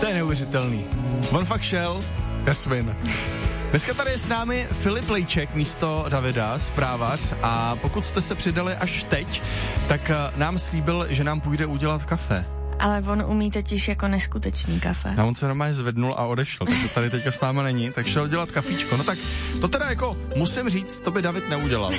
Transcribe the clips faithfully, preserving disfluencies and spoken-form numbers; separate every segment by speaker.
Speaker 1: To je neuvěřitelný. On fakt šel, Jasmin. Dneska tady je s námi Filip Lejček místo Davida, zprávař, a pokud jste se přidali až teď, tak nám slíbil, že nám půjde udělat kafe.
Speaker 2: Ale on umí totiž jako neskutečný kafe.
Speaker 1: A on se normálně zvednul a odešel, takže tady teďka s námi není, tak šel dělat kafíčko. No tak to teda jako musím říct, to by David neudělal.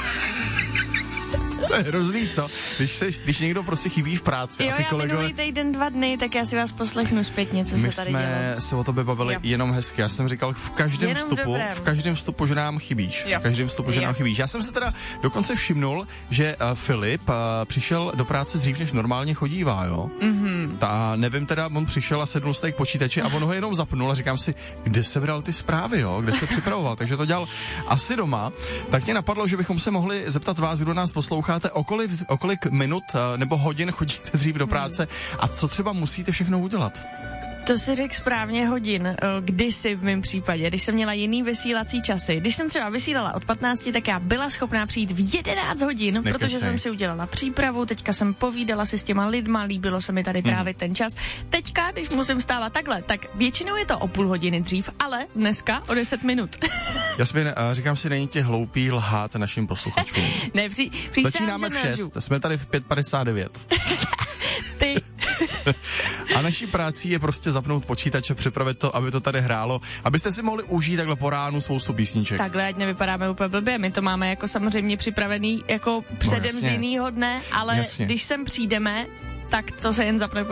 Speaker 1: To je hrozný, co? Když, se, když někdo prostě chybí v práci
Speaker 2: jo,
Speaker 1: a ty
Speaker 2: já
Speaker 1: kolegové...
Speaker 2: minulý týden dva dny, tak já si vás poslechnu zpětně, co se tady dělo.
Speaker 1: My jsme se o tobě bavili jo. jenom hezky. Já jsem říkal v každém
Speaker 2: jenom
Speaker 1: vstupu,
Speaker 2: dobrém.
Speaker 1: v každém vstupu, že nám chybíš.
Speaker 2: Jo.
Speaker 1: V každém vstupu, že
Speaker 2: jo.
Speaker 1: nám chybíš. Já jsem se teda dokonce všimnul, že uh, Filip uh, přišel do práce dřív, než normálně chodívá, jo?
Speaker 2: Mhm.
Speaker 1: Ta, nevím teda, on přišel a sednul se k počítači a on ho jenom zapnul a říkám si, kde se bral ty zprávy, jo? Kde se připravoval? Takže to dělal asi doma. Tak mě napadlo, že bychom se mohli zeptat vás, kdo nás posloucháte, o kolik, o kolik minut nebo hodin chodíte dřív do práce a co třeba musíte všechno udělat.
Speaker 2: To si řekl správně hodin, kdysi v mém případě, když jsem měla jiný vysílací časy. Když jsem třeba vysílala od patnácti, tak já byla schopná přijít v jedenáct hodin, Nekecej. Protože jsem si udělala přípravu, teďka jsem povídala si s těma lidma, líbilo se mi tady hmm. právě ten čas. Teďka, když musím stávat takhle, tak většinou je to o půl hodiny dřív, ale dneska o deset minut.
Speaker 1: Jasmin, říkám si, není tě hloupý lhát našim posluchačům.
Speaker 2: Ne, při, přísahám,
Speaker 1: začínáme v šest, jsme tady v pět padesát devět.
Speaker 2: Ty.
Speaker 1: A naší prací je prostě zapnout počítač a připravit to, aby to tady hrálo, abyste si mohli užít takhle po ránu spoustu písniček.
Speaker 2: Takhle, ať nevypadáme úplně blbě, my to máme jako samozřejmě připravený jako předem no, z jinýho dne, ale jasně. Když sem přijdeme, tak to se jen zapne